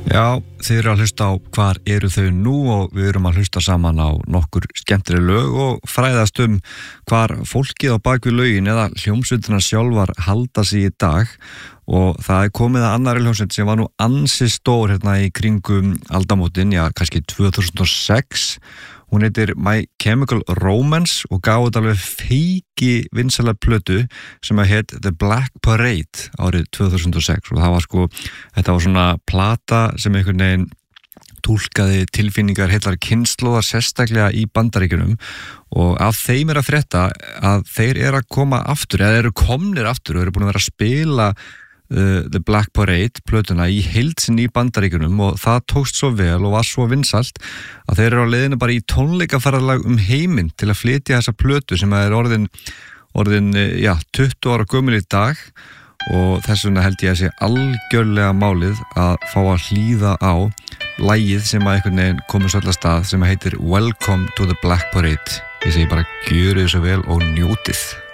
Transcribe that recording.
Já, þið eru að hlusta á Hvar eru þau nú og við erum að hlusta saman á nokkur skemmtileg lög og fræðast hvar fólkið á bakvið lögin eða hljómsveitirnar sjálfar halda sig í dag og það komið að annarri hljómsveit sem var nú ansi stór hérna í kringum aldamótin, já, kannski 2006. Hún heitir My Chemical Romance og gaf út alveg feiki vinsæla plötu sem heit The Black Parade árið 2006 og það var þetta var svona plata sem einhvern veginn túlkaði tilfinningar heillar kynslóðar sérstaklega í Bandaríkjunum og af þeim að frétta að þeir eru að koma aftur eða eru komnir aftur og eru búin að vera að spila The Black Parade plötuna í heild sinni í Bandaríkjunum og það tókst svo vel og var svo vinsælt að þeir eru á leiðinu bara í tónleikaferðalag heiminn til að flytja þessa plötu sem er orðin 20 ára gömul í dag og þess vegna held ég að sé algjörlega málið að fá að hlýða á lagið sem að einhvern veginn komur svolítið stað sem heitir Welcome to the Black Parade. Ég segi bara gjörið svo vel og njótið.